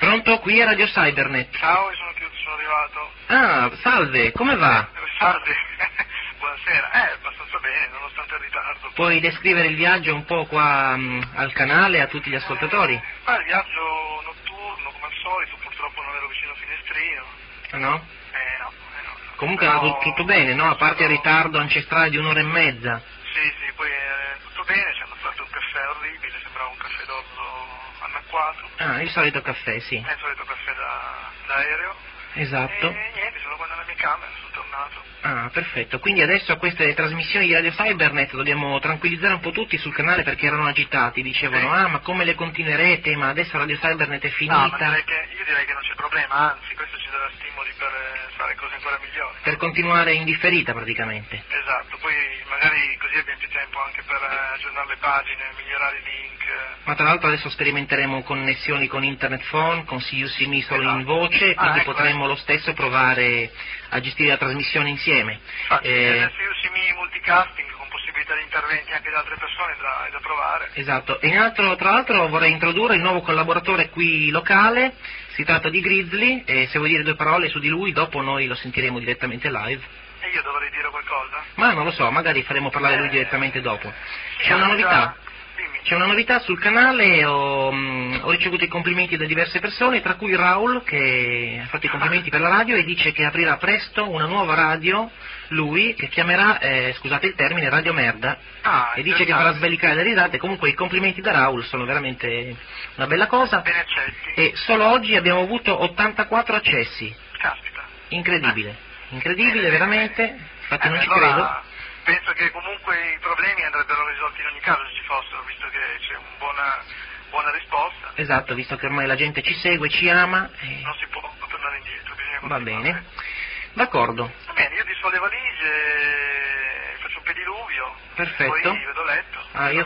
Pronto? Qui è Radio Cybernet. Ciao, sono arrivato. Ah, salve, come va? Salve, buonasera. Abbastanza bene, nonostante il ritardo. Puoi descrivere il viaggio un po' qua al canale, a tutti gli ascoltatori? Il viaggio notturno, come al solito, purtroppo non ero vicino al finestrino. Ah, no? No. Comunque Però... va tutto bene, no? A parte il ritardo ancestrale di un'ora e mezza. Sì, poi tutto bene, ci hanno fatto un caffè orribile, sembrava un caffè d'orzo annacquato. Ah, il solito caffè, sì. È il solito caffè d'aereo. Esatto. E niente, sono qua nella mia camera, sono tornato. Ah, perfetto. Quindi adesso a queste trasmissioni di Radio Cybernet dobbiamo tranquillizzare un po' tutti sul canale perché erano agitati, dicevano sì. ma come le continuerete, ma adesso Radio Cybernet è finita. No, ma io direi che non c'è problema, anzi questo ci darà stimoli per fare cose ancora migliori. Per continuare in differita praticamente. Esatto, poi magari così abbiamo più tempo anche per aggiornare le pagine, migliorare i link. Ma tra l'altro adesso sperimenteremo connessioni con Internet Phone, con See You See Me solo in voce, quindi ecco. potremo lo stesso provare a gestire la trasmissione insieme. Infatti, adesso io semi multicasting con possibilità di interventi anche da altre persone è da provare. Esatto, e tra l'altro vorrei introdurre il nuovo collaboratore qui locale, si tratta di Grizzly, e se vuoi dire due parole su di lui dopo noi lo sentiremo direttamente live. E io dovrei dire qualcosa? Ma non lo so, magari faremo parlare lui direttamente dopo. Sì, C'è una novità. Dimmi. C'è una novità sul canale, ho ricevuto i complimenti da diverse persone, tra cui Raul che ha fatto i complimenti per la radio e dice che aprirà presto una nuova radio, lui, che chiamerà, scusate il termine, Radio Merda, e dice che farà sbellicare le risate. Comunque i complimenti da Raul sono veramente una bella cosa. Bene accetti. E solo oggi abbiamo avuto 84 accessi. Caspita. Incredibile veramente, infatti non ci allora, credo. Penso che comunque i problemi andrebbero risolti in ogni caso se ci fossero, visto che c'è una buona risposta. Esatto, visto che ormai la gente ci segue, ci ama. Non si può tornare indietro, bisogna Va continuare. bene, d'accordo. Va bene, io disfo le valigie, faccio un pediluvio. Perfetto. Poi vedo letto.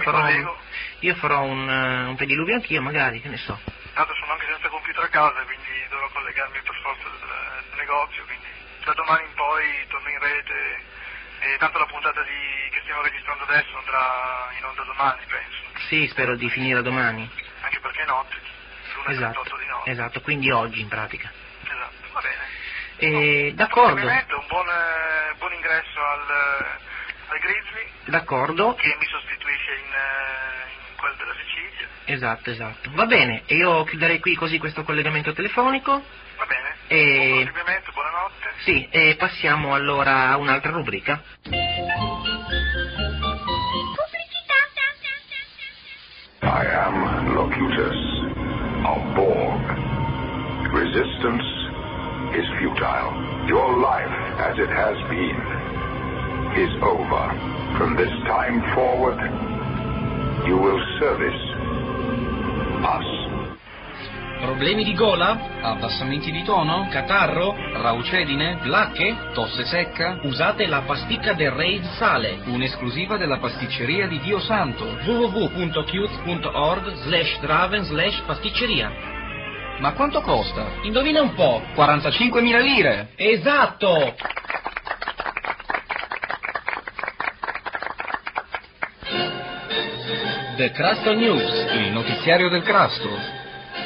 Io farò un pediluvio anch'io, magari, che ne so. Tanto sono anche senza computer a casa, quindi dovrò collegarmi per forza del negozio, quindi da domani in poi torno in rete. E tanto la puntata che stiamo registrando adesso andrà in onda domani, penso. Sì, spero di finire domani. Anche perché è notte, l'1:38 di notte. Esatto, quindi oggi in pratica. Esatto, va bene. D'accordo. Un buon ingresso al Grizzly. D'accordo. Che mi sostituisce in quello della Sicilia. Esatto. Va bene, e io chiuderei qui così questo collegamento telefonico. Va bene. E... Buon proseguimento, buonanotte. Sì, e passiamo allora a un'altra rubrica. I am Locutus of Borg. Resistance is futile. Your life, as it has been, is over. From this time forward, you will service us. Problemi di gola? Abbassamenti di tono? Catarro? Raucedine? Placche? Tosse secca? Usate la pasticca del Raid Sale, un'esclusiva della pasticceria di Dio Santo. www.cute.org/draven/pasticceria. Ma quanto costa? Indovina un po'. 45.000 lire. Esatto! The Crasto News, il notiziario del Crasto.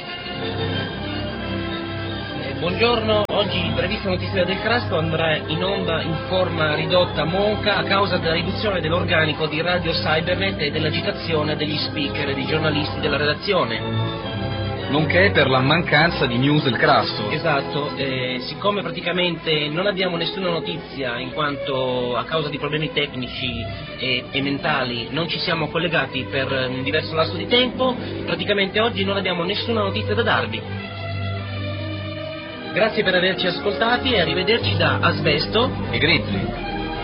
Buongiorno, oggi il brevissimo notiziario del Crasto andrà in onda in forma ridotta monca a causa della riduzione dell'organico di Radio Cybernet e dell'agitazione degli speaker e dei giornalisti della redazione. Nonché per la mancanza di news del Crasto. Esatto, siccome praticamente non abbiamo nessuna notizia in quanto a causa di problemi tecnici e mentali non ci siamo collegati per un diverso lasso di tempo, praticamente oggi non abbiamo nessuna notizia da darvi. Grazie per averci ascoltati e arrivederci da Asbesto e Grizzly.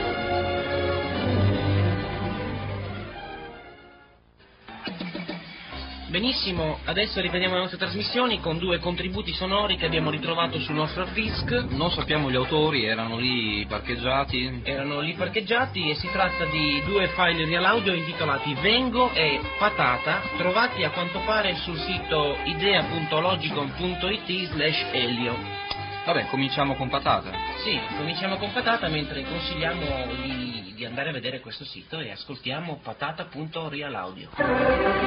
Benissimo, adesso riprendiamo le nostre trasmissioni con due contributi sonori che abbiamo ritrovato sul nostro hard disk. Non sappiamo gli autori, erano lì parcheggiati e si tratta di due file real audio intitolati Vengo e Patata, trovati a quanto pare sul sito idea.logicon.it/elio. Vabbè, cominciamo con Patata. Sì, cominciamo con Patata, mentre consigliamo di andare a vedere questo sito e ascoltiamo patata.realaudio.